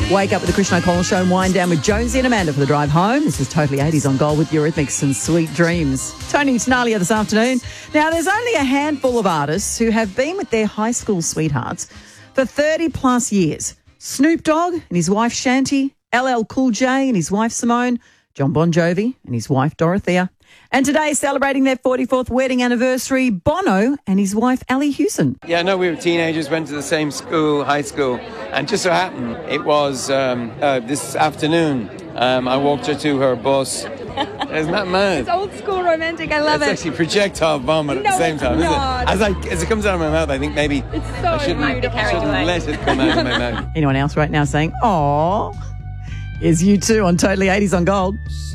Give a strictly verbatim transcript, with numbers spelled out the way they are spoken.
Wake up with the Christian O'Connell Show and wind down with Jonesy and Amanda for the drive home. This is Totally eighties on Gold with Eurythmics and Sweet Dreams. Tony Tenalia this afternoon. Now, there's only a handful of artists who have been with their high school sweethearts for thirty plus years. Snoop Dogg and his wife Shanti, L L Cool J and his wife Simone, John Bon Jovi and his wife Dorothea. And today, celebrating their forty-fourth wedding anniversary, Bono and his wife Ali Hewson. Yeah, no, we were teenagers, went to the same school, high school, and just so happened it was um, uh, this afternoon. Um, I walked her to her bus. Isn't that mad? It's old school romantic. I love it's it. It's actually projectile vomit at no, the same time, isn't not. it? As, I, as it comes out of my mouth, I think maybe it's so I shouldn't, I shouldn't let it come out of my mouth. Anyone else right now saying, "Aww"? Is you too on Totally eighties on Gold.